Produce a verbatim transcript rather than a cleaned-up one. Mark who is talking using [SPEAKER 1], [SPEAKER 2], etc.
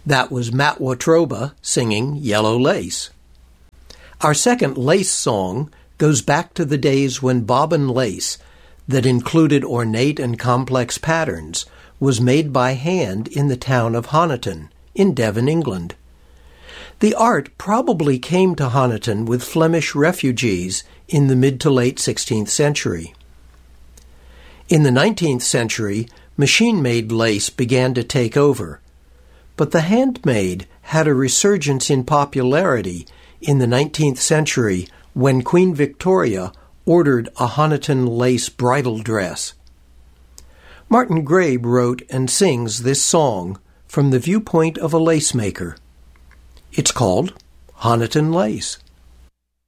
[SPEAKER 1] That was Matt Watroba singing Yellow Lace. Our second lace song goes back to the days when bobbin lace, that included ornate and complex patterns, was made by hand in the town of Honiton, in Devon, England. The art probably came to Honiton with Flemish refugees in the mid to late sixteenth century. In the nineteenth century, machine-made lace began to take over, but the handmade had a resurgence in popularity in the nineteenth century when Queen Victoria ordered a Honiton lace bridal dress. Martin Grabe wrote and sings this song from the viewpoint of a lace maker. It's called Honiton Lace.